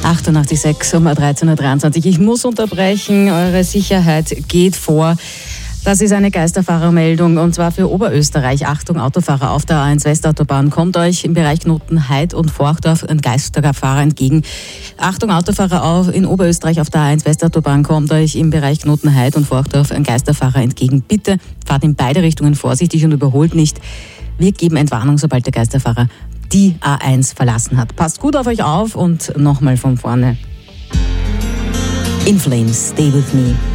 88,6 um 13.23 Uhr. Ich muss unterbrechen, eure Sicherheit geht vor. Das ist eine Geisterfahrermeldung und zwar für Oberösterreich. Achtung, Autofahrer auf der A1 Westautobahn. Kommt euch im Bereich Knotenheid und Forchdorf ein Geisterfahrer entgegen. Achtung, Autofahrer in Oberösterreich auf der A1 Westautobahn. Kommt euch im Bereich Knotenheid und Forchdorf ein Geisterfahrer entgegen. Bitte fahrt in beide Richtungen vorsichtig und überholt nicht. Wir geben Entwarnung, sobald der Geisterfahrer die A1 verlassen hat. Passt gut auf euch auf und nochmal von vorne. In Flames, stay with me.